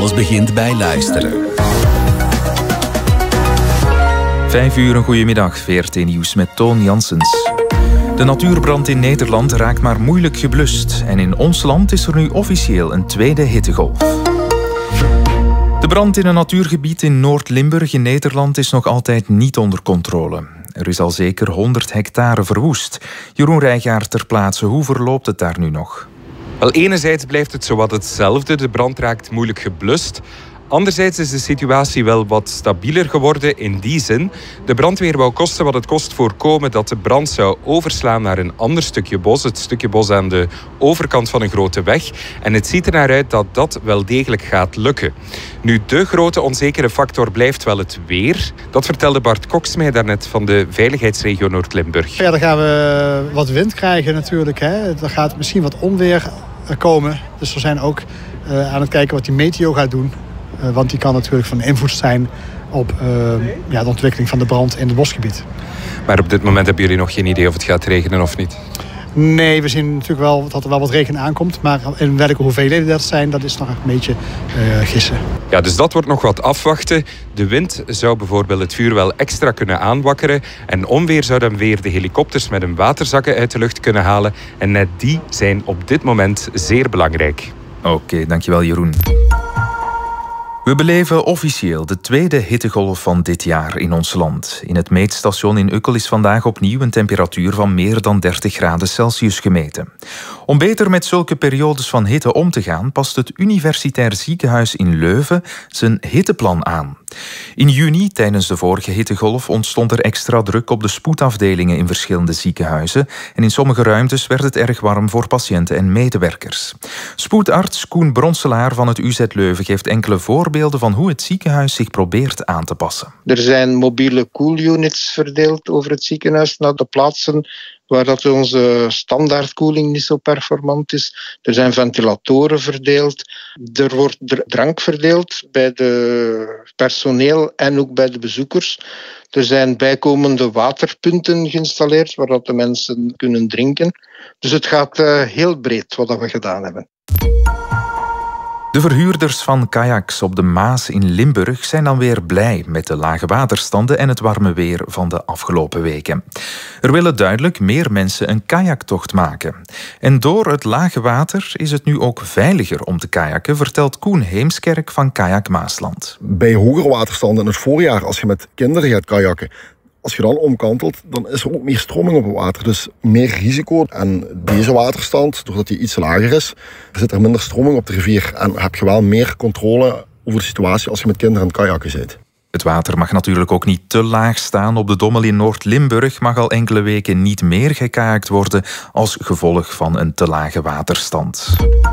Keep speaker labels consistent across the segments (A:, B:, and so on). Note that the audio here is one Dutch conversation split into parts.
A: Alles begint bij luisteren.
B: 5 uur, een goedemiddag. VRT Nieuws met Toon Janssens. De natuurbrand in Nederland raakt maar moeilijk geblust. En in ons land is er nu officieel een tweede hittegolf. De brand in een natuurgebied in Noord-Limburg in Nederland is nog altijd niet onder controle. Er is al zeker 100 hectare verwoest. Jeroen Rijgaard ter plaatse, hoe verloopt het daar nu nog?
C: Wel, enerzijds blijft het zowat hetzelfde. De brand raakt moeilijk geblust. Anderzijds is de situatie wel wat stabieler geworden in die zin. De brandweer wou kosten wat het kost voorkomen dat de brand zou overslaan naar een ander stukje bos. Het stukje bos aan de overkant van een grote weg. En het ziet er naar uit dat dat wel degelijk gaat lukken. Nu, de grote onzekere factor blijft wel het weer. Dat vertelde Bart Cox mij daarnet van de veiligheidsregio Noord-Limburg.
D: Verder gaan we wat wind krijgen natuurlijk. Er gaat misschien wat onweer komen. Dus we zijn ook aan het kijken wat die meteo gaat doen. Want die kan natuurlijk van invloed zijn op de ontwikkeling van de brand in het bosgebied.
C: Maar op dit moment hebben jullie nog geen idee of het gaat regenen of niet?
D: Nee, we zien natuurlijk wel dat er wel wat regen aankomt. Maar in welke hoeveelheden dat zijn, dat is nog een beetje gissen.
C: Ja, dus dat wordt nog wat afwachten. De wind zou bijvoorbeeld het vuur wel extra kunnen aanwakkeren. En onweer zou dan weer de helikopters met hun waterzakken uit de lucht kunnen halen. En net die zijn op dit moment zeer belangrijk.
B: Oké, dankjewel Jeroen. We beleven officieel de tweede hittegolf van dit jaar in ons land. In het meetstation in Ukkel is vandaag opnieuw een temperatuur van meer dan 30 graden Celsius gemeten. Om beter met zulke periodes van hitte om te gaan, past het Universitair Ziekenhuis in Leuven zijn hitteplan aan. In juni, tijdens de vorige hittegolf, ontstond er extra druk op de spoedafdelingen in verschillende ziekenhuizen. En in sommige ruimtes werd het erg warm voor patiënten en medewerkers. Spoedarts Koen Bronselaar van het UZ Leuven geeft enkele voorbeelden van hoe het ziekenhuis zich probeert aan te passen.
E: Er zijn mobiele koelunits verdeeld over het ziekenhuis naar de plaatsen waar dat onze standaardkoeling niet zo performant is. Er zijn ventilatoren verdeeld. Er wordt drank verdeeld bij de personeel en ook bij de bezoekers. Er zijn bijkomende waterpunten geïnstalleerd waar dat de mensen kunnen drinken. Dus het gaat heel breed wat we gedaan hebben.
B: De verhuurders van kayaks op de Maas in Limburg zijn dan weer blij met de lage waterstanden en het warme weer van de afgelopen weken. Er willen duidelijk meer mensen een kajaktocht maken. En door het lage water is het nu ook veiliger om te kajakken, vertelt Koen Heemskerk van Kajak Maasland.
F: Bij hogere waterstanden in het voorjaar, als je met kinderen gaat kajakken, als je dan omkantelt, dan is er ook meer stroming op het water. Dus meer risico. En deze waterstand, doordat die iets lager is, zit er minder stroming op de rivier. En heb je wel meer controle over de situatie als je met kinderen aan het kajakken bent.
B: Het water mag natuurlijk ook niet te laag staan. Op de Dommel in Noord-Limburg mag al enkele weken niet meer gekajakt worden als gevolg van een te lage waterstand.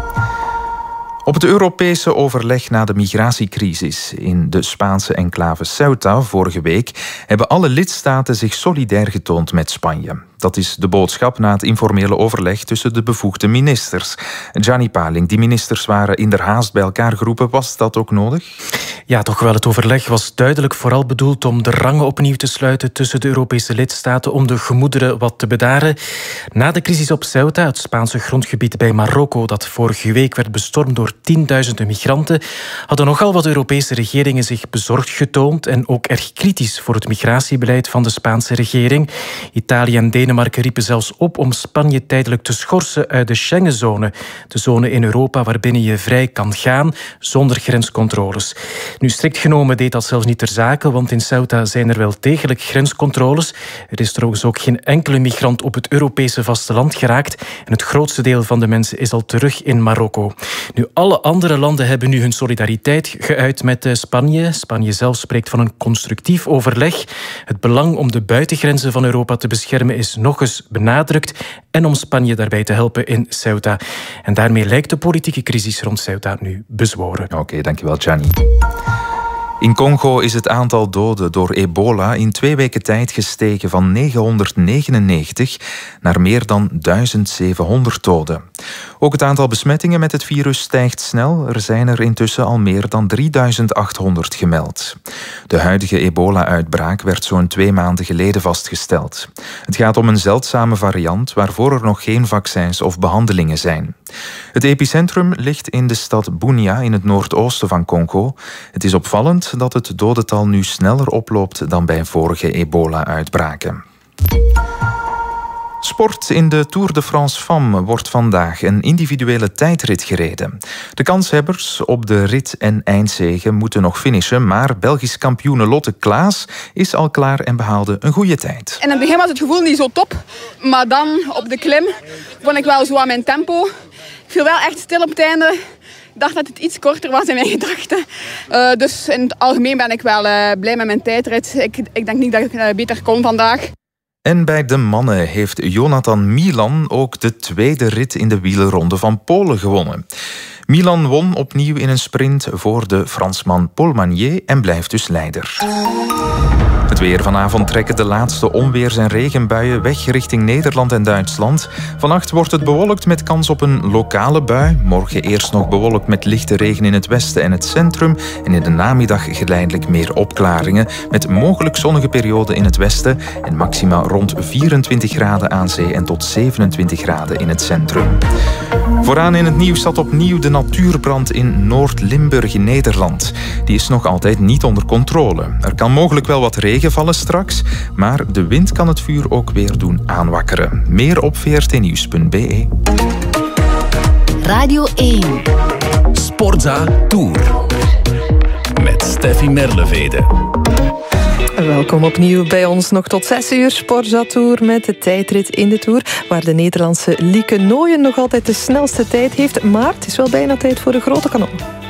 B: Op het Europese overleg na de migratiecrisis in de Spaanse enclave Ceuta vorige week hebben alle lidstaten zich solidair getoond met Spanje. Dat is de boodschap na het informele overleg tussen de bevoegde ministers. Gianni Paling, die ministers waren inderhaast bij elkaar geroepen. Was dat ook nodig?
G: Ja, toch wel. Het overleg was duidelijk vooral bedoeld om de rangen opnieuw te sluiten tussen de Europese lidstaten, om de gemoederen wat te bedaren. Na de crisis op Ceuta, het Spaanse grondgebied bij Marokko, dat vorige week werd bestormd door tienduizenden migranten, hadden nogal wat Europese regeringen zich bezorgd getoond en ook erg kritisch voor het migratiebeleid van de Spaanse regering. Italië en Denemarken riepen zelfs op om Spanje tijdelijk te schorsen uit de Schengenzone, de zone in Europa waarbinnen je vrij kan gaan zonder grenscontroles. Nu, strikt genomen deed dat zelfs niet ter zake, want in Ceuta zijn er wel degelijk grenscontroles. Er is trouwens ook geen enkele migrant op het Europese vasteland geraakt en het grootste deel van de mensen is al terug in Marokko. Nu, alle andere landen hebben nu hun solidariteit geuit met Spanje. Spanje zelf spreekt van een constructief overleg. Het belang om de buitengrenzen van Europa te beschermen is nog eens benadrukt en om Spanje daarbij te helpen in Ceuta. En daarmee lijkt de politieke crisis rond Ceuta nu bezworen.
B: Oké, dankjewel Gianni. In Congo is het aantal doden door ebola in 2 weken tijd gestegen van 999 naar meer dan 1700 doden. Ook het aantal besmettingen met het virus stijgt snel. Er zijn er intussen al meer dan 3800 gemeld. De huidige ebola-uitbraak werd zo'n 2 maanden geleden vastgesteld. Het gaat om een zeldzame variant waarvoor er nog geen vaccins of behandelingen zijn. Het epicentrum ligt in de stad Bunia in het noordoosten van Congo. Het is opvallend dat het dodental nu sneller oploopt dan bij vorige ebola-uitbraken. Sport. In de Tour de France Femmes wordt vandaag een individuele tijdrit gereden. De kanshebbers op de rit en eindzege moeten nog finishen, maar Belgisch kampioene Lotte Klaas is al klaar en behaalde een goede tijd.
A: In het begin was het gevoel niet zo top, maar dan op de klim vond ik wel zo aan mijn tempo. Ik viel wel echt stil op het einde. Ik dacht dat het iets korter was in mijn gedachten. Dus in het algemeen ben ik wel blij met mijn tijdrit. Ik denk niet dat ik beter kon vandaag.
B: En bij de mannen heeft Jonathan Milan ook de tweede rit in de wielerronde van Polen gewonnen. Milan won opnieuw in een sprint voor de Fransman Paul Magnier en blijft dus leider. Het weer. Vanavond trekken de laatste onweers- en regenbuien weg richting Nederland en Duitsland. Vannacht wordt het bewolkt met kans op een lokale bui. Morgen eerst nog bewolkt met lichte regen in het westen en het centrum. En in de namiddag geleidelijk meer opklaringen. Met mogelijk zonnige perioden in het westen. En maxima rond 24 graden aan zee en tot 27 graden in het centrum. Vooraan in het nieuws staat opnieuw de natuurbrand in Noord-Limburg in Nederland. Die is nog altijd niet onder controle. Er kan mogelijk wel wat regen vallen straks, maar de wind kan het vuur ook weer doen aanwakkeren. Meer op vrtnieuws.be.
H: Radio 1.
I: Sportza Tour. Met Steffi Merlevede.
J: Welkom opnieuw bij ons nog tot 6 uur Sportza Tour met de tijdrit in de Tour, waar de Nederlandse Lieke Nooyen nog altijd de snelste tijd heeft, maar het is wel bijna tijd voor de grote kanon.